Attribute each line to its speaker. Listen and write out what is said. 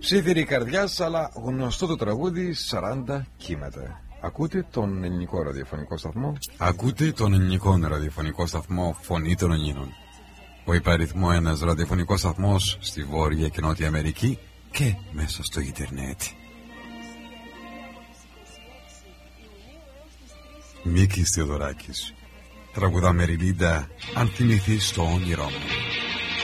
Speaker 1: Ψήθυρη καρδιάς, αλλά γνωστό το τραγούδι 40 κύματα. Ακούτε τον ελληνικό ραδιοφωνικό σταθμό.
Speaker 2: Ακούτε τον ελληνικό ραδιοφωνικό σταθμό Φωνή των Ελλήνων. Ο υπαριθμό ένας ραδιοφωνικός σταθμός στη Βόρεια και Νότια Αμερική και μέσα στο Ιντερνετ. Μίκης Θεοδωράκης. Τραγουδά Μεριλίντα, αν θυμηθείς το όνειρό μου.